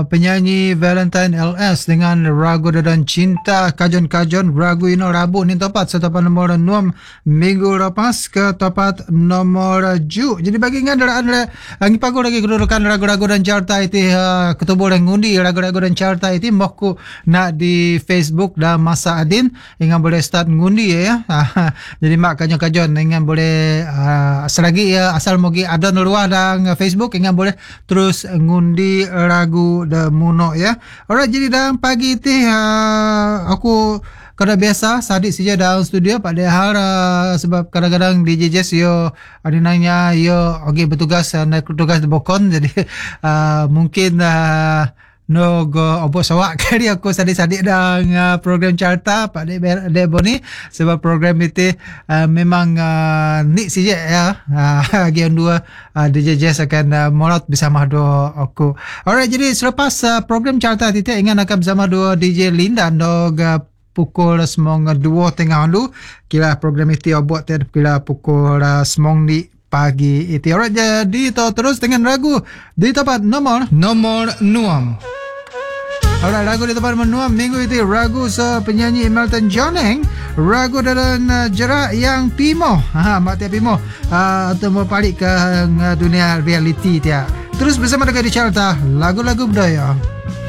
penyanyi Valentine LS dengan Ragu Dan Cinta Kajon-kajon Ragu ino Rabu ni tepat setapan nombor 6 minggu lepas ke tepat nomor 7. Jadi bagi ngandara ngi pago lagi kedudukan Ragu Dan Carta itu ketubuh dan ngundi Ragu Dan Carta itu mohku nak di Facebook dan Masa Adin ingat boleh start ngundi ya. Jadi mak kajon-kajon ingat boleh selagi ya asal mogi ada luar dan Facebook ingat boleh terus ngundi Ragu Muno ya. Alright, jadi dalam pagi ini aku kada biasa sadik saja dalam studio Pak Dehar sebab kadang-kadang DJ Jess yo adinanya yo bertugas naik tugas di Bokon jadi mungkin no go obok sawak kali aku sadik-sadik dalam program Carta Pak Debo ni sebab program itu memang ni saja ya. Bagian dua DJ Jess akan molot bersama dua aku. Alright, jadi selepas program Carta itu ingat akan bersama dua DJ Linda no pukul 2:30 kira program itu obok kira pukul 9 pagi itu. Alright, jadi terus dengan Ragu di tempat nomor 6. Alright, lagu di tempat nomor 6 minggu itu Ragu penyanyi Melton Joneng, Ragu dalam jerak yang Pimo. Mak tiap Pimo untuk balik ke dunia reality dia. Terus bersama dengan di Carta lagu-lagu budaya.